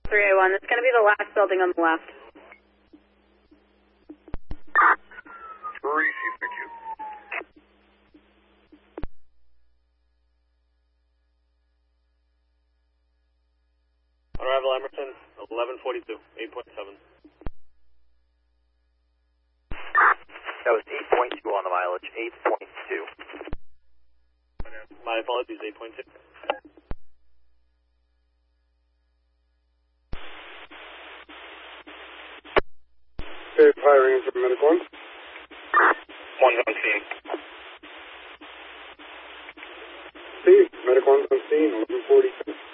3A1. It's going to be the last building on the left. Easy, thank you. On arrival, Emerson, 1142, 8.7. That was 8.2 on the mileage, 8.2. My apologies, 8.2. Okay, firing in for medic 1. 1's on scene. Steve, medic 1's on scene, 1142.